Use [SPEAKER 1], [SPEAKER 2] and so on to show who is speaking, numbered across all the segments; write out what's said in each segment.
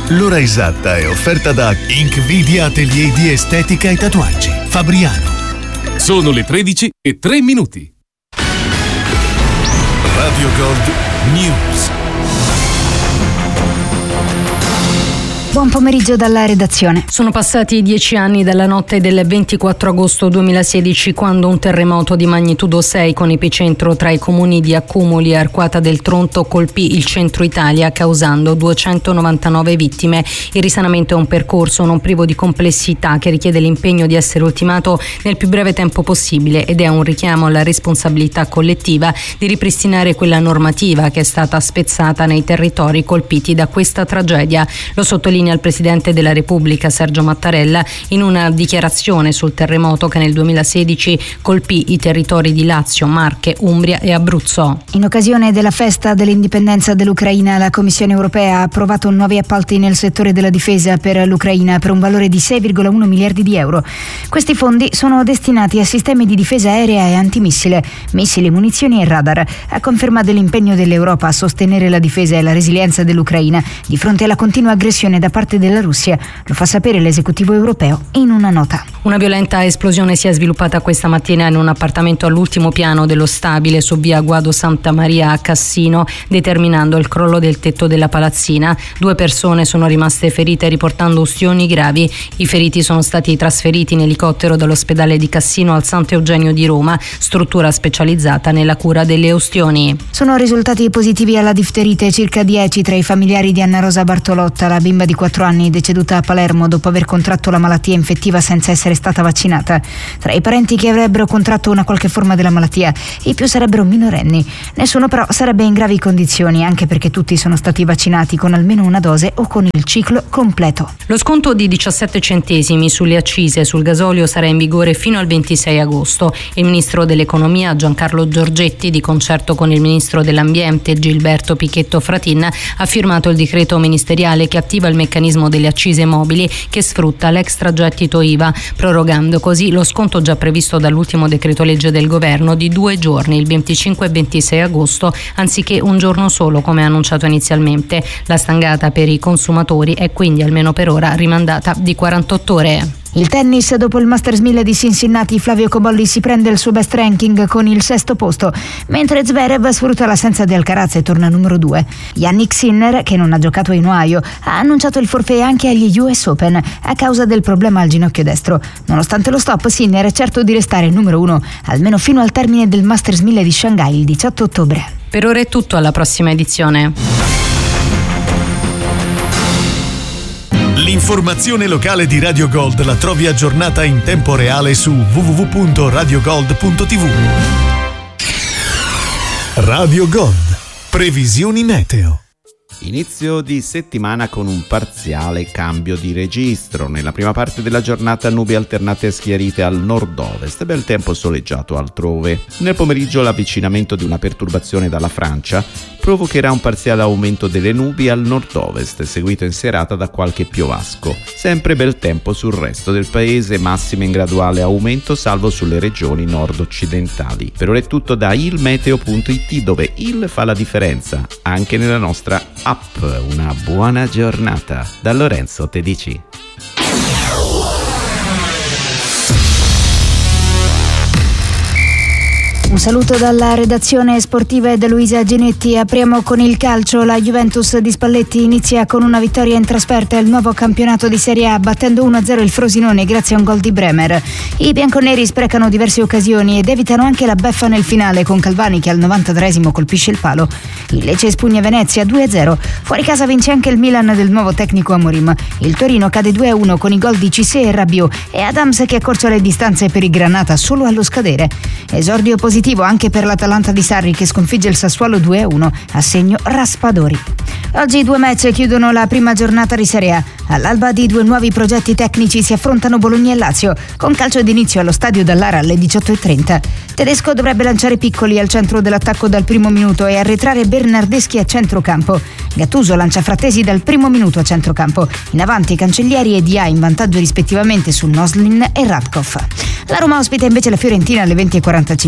[SPEAKER 1] L'ora esatta è offerta da Inkvidia Atelier di Estetica e Tatuaggi, Fabriano.
[SPEAKER 2] Sono le 13:03.
[SPEAKER 1] Radio Gold News.
[SPEAKER 3] Buon pomeriggio dalla redazione.
[SPEAKER 4] Sono passati 10 anni dalla notte del 24 agosto 2016, quando un terremoto di magnitudo 6 con epicentro tra i comuni di Accumoli e Arquata del Tronto colpì il centro Italia, causando 299 vittime. Il risanamento è un percorso non privo di complessità che richiede l'impegno di essere ultimato nel più breve tempo possibile, ed è un richiamo alla responsabilità collettiva di ripristinare quella normativa che è stata spezzata nei territori colpiti da questa tragedia. Lo sottolinea il Presidente della Repubblica Sergio Mattarella in una dichiarazione sul terremoto che nel 2016 colpì i territori di Lazio, Marche, Umbria e Abruzzo.
[SPEAKER 3] In occasione della festa dell'indipendenza dell'Ucraina, la Commissione europea ha approvato nuovi appalti nel settore della difesa per l'Ucraina per un valore di 6,1 miliardi di euro. Questi fondi sono destinati a sistemi di difesa aerea e antimissile, missili, munizioni e radar, a conferma dell'impegno dell'Europa a sostenere la difesa e la resilienza dell'Ucraina di fronte alla continua aggressione da parte della Russia. Lo fa sapere l'esecutivo europeo in una nota.
[SPEAKER 4] Una violenta esplosione si è sviluppata questa mattina in un appartamento all'ultimo piano dello stabile su via Guado Santa Maria a Cassino, determinando il crollo del tetto della palazzina. 2 persone sono rimaste ferite riportando ustioni gravi. I feriti sono stati trasferiti in elicottero dall'ospedale di Cassino al Sant'Eugenio di Roma, struttura specializzata nella cura delle ustioni.
[SPEAKER 3] Sono risultati positivi alla difterite circa 10 tra i familiari di Anna Rosa Bartolotta, la bimba di 4 anni deceduta a Palermo dopo aver contratto la malattia infettiva senza essere stata vaccinata. Tra i parenti che avrebbero contratto una qualche forma della malattia, i più sarebbero minorenni. Nessuno però sarebbe in gravi condizioni, anche perché tutti sono stati vaccinati con almeno una dose o con il ciclo completo.
[SPEAKER 4] Lo sconto di 17 centesimi sulle accise sul gasolio sarà in vigore fino al 26 agosto. Il ministro dell'Economia Giancarlo Giorgetti, di concerto con il ministro dell'Ambiente Gilberto Pichetto Fratin, ha firmato il decreto ministeriale che attiva il meccanismo delle accise mobili che sfrutta l'extragettito IVA, prorogando così lo sconto già previsto dall'ultimo decreto legge del governo di 2 giorni, il 25 e 26 agosto, anziché un giorno solo come annunciato inizialmente. La stangata per i consumatori è quindi, almeno per ora, rimandata di 48 ore.
[SPEAKER 3] Il tennis: dopo il Masters 1000 di Cincinnati, Flavio Cobolli si prende il suo best ranking con il 6° posto, mentre Zverev sfrutta l'assenza di Alcaraz e torna numero 2. Yannick Sinner, che non ha giocato in Ohio, ha annunciato il forfait anche agli US Open a causa del problema al ginocchio destro. Nonostante lo stop, Sinner è certo di restare numero 1, almeno fino al termine del Masters 1000 di Shanghai il 18 ottobre.
[SPEAKER 4] Per ora è tutto, alla prossima edizione.
[SPEAKER 1] L'informazione locale di Radio Gold la trovi aggiornata in tempo reale su www.radiogold.tv. Radio Gold. Previsioni meteo.
[SPEAKER 5] Inizio di settimana con un parziale cambio di registro. Nella prima parte della giornata nubi alternate e schiarite al nord-ovest, bel tempo soleggiato altrove. Nel pomeriggio l'avvicinamento di una perturbazione dalla Francia provocherà un parziale aumento delle nubi al nord-ovest, seguito in serata da qualche piovasco. Sempre bel tempo sul resto del paese, massime in graduale aumento salvo sulle regioni nord-occidentali. Per ora è tutto da ilmeteo.it, dove il fa la differenza anche nella nostra app. Una buona giornata da Lorenzo Tedici.
[SPEAKER 3] Un saluto dalla redazione sportiva e da Luisa Genetti. Apriamo con il calcio. La Juventus di Spalletti inizia con una vittoria in trasferta il nuovo campionato di Serie A, battendo 1-0 il Frosinone grazie a un gol di Bremer. I bianconeri sprecano diverse occasioni ed evitano anche la beffa nel finale, con Calvani che al 93esimo colpisce il palo. Il Lecce espugna Venezia 2-0. Fuori casa vince anche il Milan del nuovo tecnico Amorim. Il Torino cade 2-1 con i gol di Cissé e Rabiot, e Adams che accorcia le distanze per il Granata solo allo scadere. Esordio positivo anche per l'Atalanta di Sarri, che sconfigge il Sassuolo 2-1 a segno Raspadori. Oggi 2 match chiudono la prima giornata di Serie A. All'alba di 2 nuovi progetti tecnici si affrontano Bologna e Lazio, con calcio d'inizio allo stadio Dallara alle 18:30. Tedesco dovrebbe lanciare Piccoli al centro dell'attacco dal primo minuto e arretrare Bernardeschi a centrocampo. Gattuso lancia Frattesi dal primo minuto a centrocampo. In avanti Cancellieri e Dia in vantaggio rispettivamente su Noslin e Radkov. La Roma ospita invece la Fiorentina alle 20:45.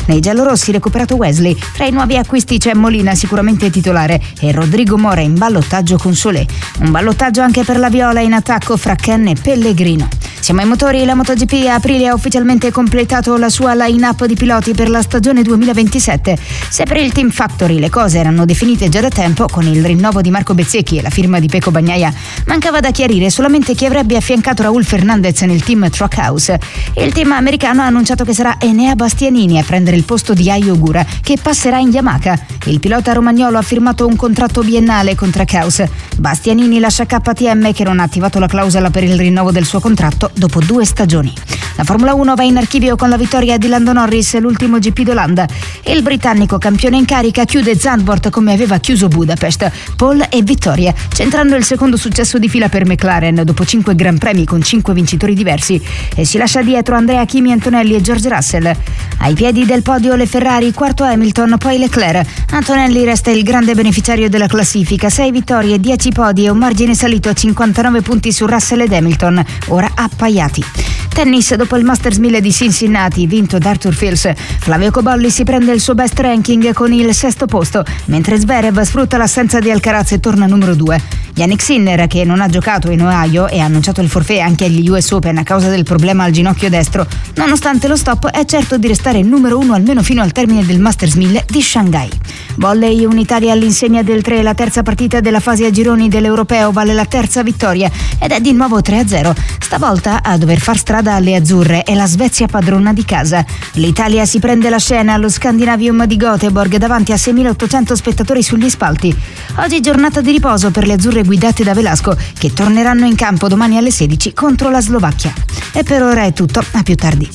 [SPEAKER 3] Nei giallorossi recuperato Wesley, tra i nuovi acquisti c'è Molina sicuramente titolare e Rodrigo Mora in ballottaggio con Solé. Un ballottaggio anche per la Viola in attacco fra Ken e Pellegrino. Siamo ai motori, la MotoGP a aprile ha ufficialmente completato la sua line-up di piloti per la stagione 2027. Se per il Team Factory le cose erano definite già da tempo, con il rinnovo di Marco Bezzecchi e la firma di Pecco Bagnaia, mancava da chiarire solamente chi avrebbe affiancato Raul Fernandez nel team Trackhouse. Il team americano ha annunciato che sarà Enea Bastianini a prendere il posto di Ai Ogura, che passerà in Yamaha. Il pilota romagnolo ha firmato un contratto biennale con Trackhouse. Bastianini lascia KTM, che non ha attivato la clausola per il rinnovo del suo contratto dopo 2 stagioni. La Formula 1 va in archivio con la vittoria di Lando Norris, l'ultimo GP d'Olanda. Il britannico campione in carica chiude Zandvoort come aveva chiuso Budapest, pole e vittoria, centrando il secondo successo di fila per McLaren dopo 5 Gran Premi con 5 vincitori diversi, e si lascia dietro Andrea Kimi Antonelli e George Russell. Ai piedi del podio le Ferrari, quarto Hamilton, poi Leclerc. Antonelli resta il grande beneficiario della classifica, 6 vittorie, 10 podi e un margine salito a 59 punti su Russell ed Hamilton, ora appaiati. Tennis, dopo il Masters 1000 di Cincinnati vinto da Arthur Fils, Flavio Cobolli si prende il suo best ranking con il 6° posto, mentre Zverev sfrutta l'assenza di Alcaraz e torna numero 2. Yannick Sinner, che non ha giocato in Ohio e ha annunciato il forfait anche agli US Open a causa del problema al ginocchio destro, nonostante lo stop è certo di restare numero 1 almeno fino al termine del Masters 1000 di Shanghai. Volley, un'Italia all'insegna del 3, la terza partita della fase a gironi dell'Europeo vale la terza vittoria ed è di nuovo 3-0. Stavolta a dover far strada alle azzurre è la Svezia padrona di casa. L'Italia si prende la scena allo Scandinavium di Göteborg davanti a 6.800 spettatori sugli spalti. Oggi giornata di riposo per le azzurre guidate da Velasco, che torneranno in campo domani alle 16 contro la Slovacchia. E per ora è tutto, a più tardi.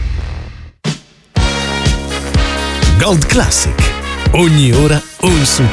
[SPEAKER 1] Gold Classic. Ogni ora un